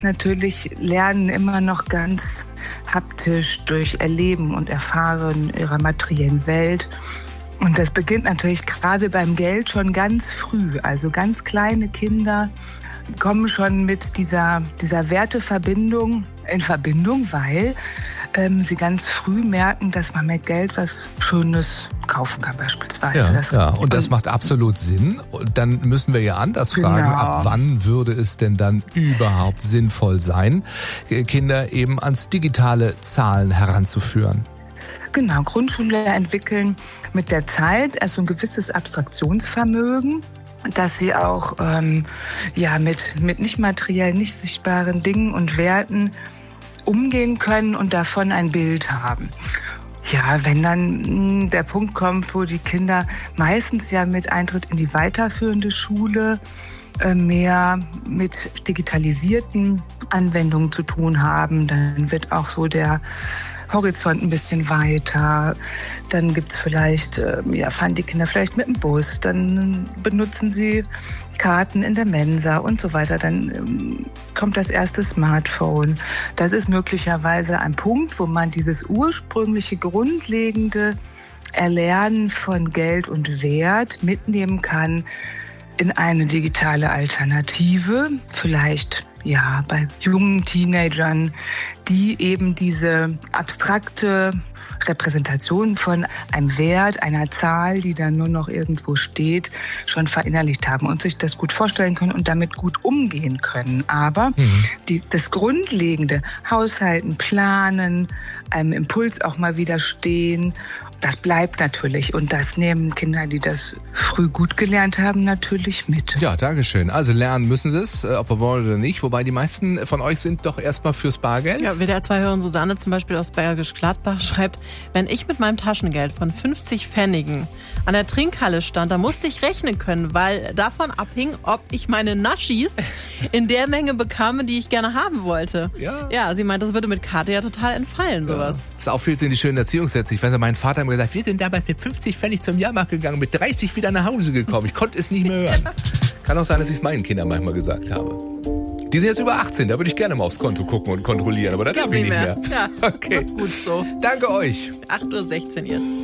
natürlich lernen immer noch ganz haptisch durch Erleben und Erfahren ihrer materiellen Welt. Und das beginnt natürlich gerade beim Geld schon ganz früh. Also ganz kleine Kinder kommen schon mit dieser Werteverbindung in Verbindung, weil sie ganz früh merken, dass man mit Geld was Schönes kaufen kann beispielsweise. Und das macht absolut Sinn. Und dann müssen wir ja anders fragen, ab wann würde es denn dann überhaupt sinnvoll sein, Kinder eben ans digitale Zahlen heranzuführen? Genau, Grundschüler entwickeln mit der Zeit erst so ein gewisses Abstraktionsvermögen, dass sie auch mit nicht materiellen, nicht sichtbaren Dingen und Werten umgehen können und davon ein Bild haben. Ja, wenn dann der Punkt kommt, wo die Kinder meistens ja mit Eintritt in die weiterführende Schule mehr mit digitalisierten Anwendungen zu tun haben, dann wird auch so der Horizont ein bisschen weiter. Dann gibt's vielleicht, fahren die Kinder vielleicht mit dem Bus, dann benutzen sie Karten in der Mensa und so weiter. Dann kommt das erste Smartphone. Das ist möglicherweise ein Punkt, wo man dieses ursprüngliche, grundlegende Erlernen von Geld und Wert mitnehmen kann in eine digitale Alternative. Vielleicht bei jungen Teenagern, die eben diese abstrakte Repräsentation von einem Wert, einer Zahl, die dann nur noch irgendwo steht, schon verinnerlicht haben und sich das gut vorstellen können und damit gut umgehen können. Aber das Grundlegende, Haushalten, Planen, einem Impuls auch mal widerstehen, das bleibt natürlich und das nehmen Kinder, die das früh gut gelernt haben, natürlich mit. Ja, dankeschön. Also lernen müssen sie es, ob wir wollen oder nicht. Wobei die meisten von euch sind doch erstmal fürs Bargeld. Ja, WDR 2-Hörerin Susanne zum Beispiel aus Bergisch Gladbach schreibt, wenn ich mit meinem Taschengeld von 50 Pfennigen an der Trinkhalle stand, da musste ich rechnen können, weil davon abhing, ob ich meine Naschis in der Menge bekam, die ich gerne haben wollte. Ja, sie meint, das würde mit Karte ja total entfallen, sowas. Das auffällt sind die schönen Erziehungssätze. Ich weiß ja, mein Vater hat mir gesagt, wir sind damals mit 50 Pfennig zum Jahrmarkt gegangen, mit 30 wieder nach Hause gekommen. Ich konnte es nicht mehr hören. Kann auch sein, dass ich es meinen Kindern manchmal gesagt habe. Die sind jetzt über 18, da würde ich gerne mal aufs Konto gucken und kontrollieren, aber da darf ich nicht mehr. Ja, okay. Gut so. Danke euch. 8:16 Uhr jetzt.